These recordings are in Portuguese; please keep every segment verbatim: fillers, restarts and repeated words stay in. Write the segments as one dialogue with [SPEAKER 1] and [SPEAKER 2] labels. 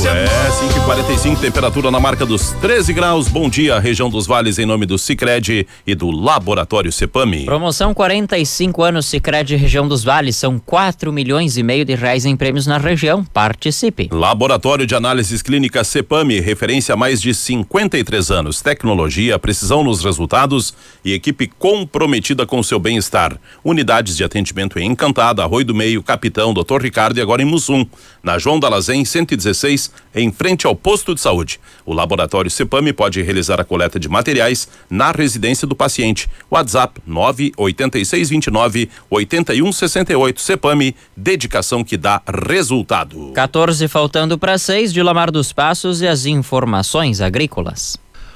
[SPEAKER 1] É, cinco e quarenta e cinco, temperatura na marca dos treze graus. Bom dia, região dos Vales, em nome do Sicredi e do Laboratório Cepame.
[SPEAKER 2] Promoção quarenta e cinco anos Sicredi região dos Vales, são quatro milhões e meio de reais em prêmios na região. Participe.
[SPEAKER 1] Laboratório de Análises Clínicas Cepame, referência há mais de cinquenta e três anos. Tecnologia, precisão nos resultados e equipe comprometida com o seu bem-estar. Unidades de atendimento em Encantada, Arroio do Meio, Capitão, doutor Ricardo e agora em Mussum. Na João Dalazem, cento e dezesseis, em frente ao posto de saúde. O Laboratório Cepame pode realizar a coleta de materiais na residência do paciente. WhatsApp nove oito seis dois nove oito um seis oito. Cepame, dedicação que dá resultado.
[SPEAKER 2] quatorze faltando para seis, de Lamar dos Passos e as informações agrícolas.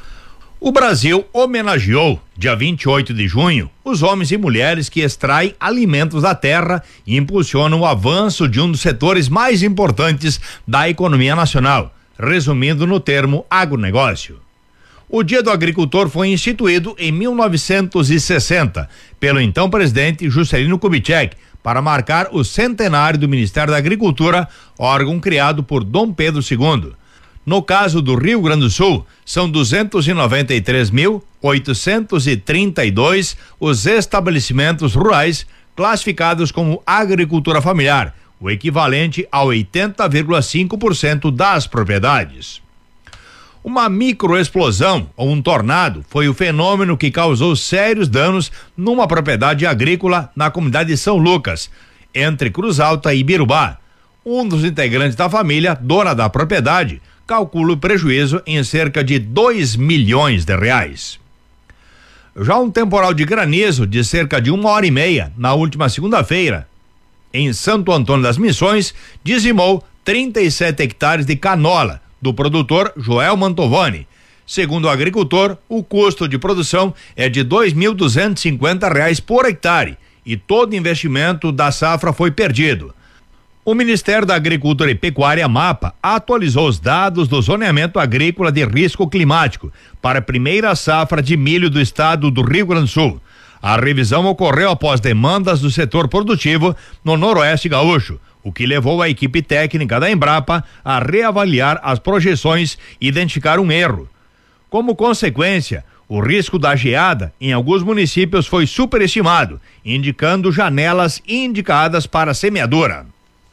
[SPEAKER 3] O Brasil homenageou, dia vinte e oito de junho, os homens e mulheres que extraem alimentos da terra e impulsionam o avanço de um dos setores mais importantes da economia nacional, resumindo no termo agronegócio. O Dia do Agricultor foi instituído em mil novecentos e sessenta pelo então presidente Juscelino Kubitschek para marcar o centenário do Ministério da Agricultura, órgão criado por Dom Pedro segundo. No caso do Rio Grande do Sul, são duzentos e noventa e três mil oitocentos e trinta e dois os estabelecimentos rurais classificados como agricultura familiar, o equivalente a oitenta vírgula cinco por cento das propriedades. Uma microexplosão ou um tornado foi o fenômeno que causou sérios danos numa propriedade agrícola na comunidade de São Lucas, entre Cruz Alta e Ibirubá. Um dos integrantes da família, dona da propriedade, calcula o prejuízo em cerca de dois milhões de reais. Já um temporal de granizo de cerca de uma hora e meia, na última segunda-feira, em Santo Antônio das Missões, dizimou trinta e sete hectares de canola do produtor Joel Mantovani. Segundo o agricultor, o custo de produção é de dois mil duzentos e cinquenta reais por hectare e todo o investimento da safra foi perdido. O Ministério da Agricultura e Pecuária, MAPA, atualizou os dados do zoneamento agrícola de risco climático para a primeira safra de milho do estado do Rio Grande do Sul. A revisão ocorreu após demandas do setor produtivo no Noroeste Gaúcho, o que levou a equipe técnica da Embrapa a reavaliar as projeções e identificar um erro. Como consequência, o risco da geada em alguns municípios foi superestimado, indicando janelas indicadas para semeadura.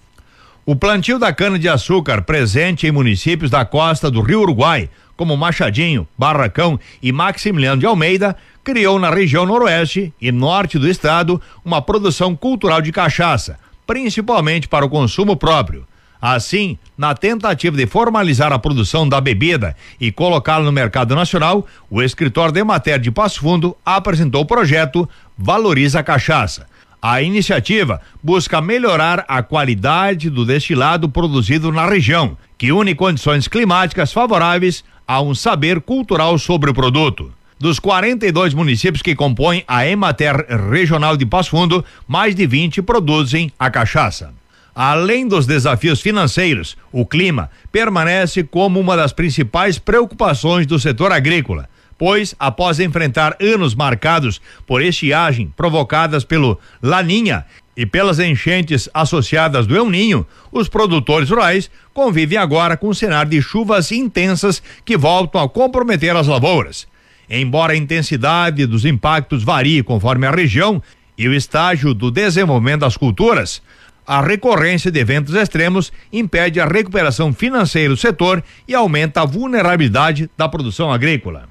[SPEAKER 3] O plantio da cana-de-açúcar presente em municípios da costa do Rio Uruguai, como Machadinho, Barracão e Maximiliano de Almeida, criou na região noroeste e norte do estado uma produção cultural de cachaça, principalmente para o consumo próprio. Assim, na tentativa de formalizar a produção da bebida e colocá-la no mercado nacional, o escritório de Emater de Passo Fundo apresentou o projeto Valoriza a Cachaça. A iniciativa busca melhorar a qualidade do destilado produzido na região, que une condições climáticas favoráveis a um saber cultural sobre o produto. Dos quarenta e dois municípios que compõem a Emater Regional de Passo Fundo, mais de vinte produzem a cachaça. Além dos desafios financeiros, o clima permanece como uma das principais preocupações do setor agrícola, pois, após enfrentar anos marcados por estiagem provocadas pelo Laninha e pelas enchentes associadas do El Ninho, os produtores rurais convivem agora com um cenário de chuvas intensas que voltam a comprometer as lavouras. Embora a intensidade dos impactos varie conforme a região e o estágio do desenvolvimento das culturas, a recorrência de eventos extremos impede a recuperação financeira do setor e aumenta a vulnerabilidade da produção agrícola.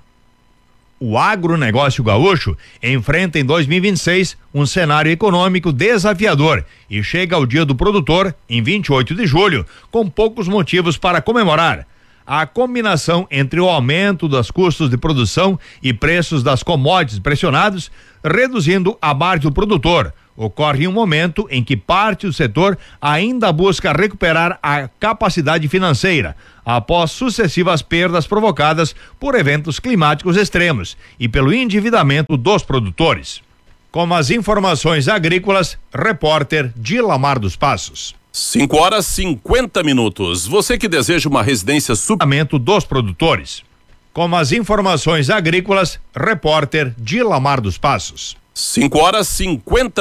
[SPEAKER 3] O agronegócio gaúcho enfrenta em dois mil e vinte e seis um cenário econômico desafiador e chega ao Dia do Produtor, em vinte e oito de julho, com poucos motivos para comemorar. A combinação entre o aumento dos custos de produção e preços das commodities pressionados, reduzindo a margem do produtor, ocorre em um momento em que parte do setor ainda busca recuperar a capacidade financeira, após sucessivas perdas provocadas por eventos climáticos extremos e pelo endividamento dos produtores. Com as informações agrícolas, repórter Dilamar dos Passos.
[SPEAKER 1] cinco horas e cinquenta minutos. Você que deseja uma residência
[SPEAKER 3] suplemento dos produtores. Com as informações agrícolas, repórter Dilamar dos Passos.
[SPEAKER 1] cinco horas e cinquenta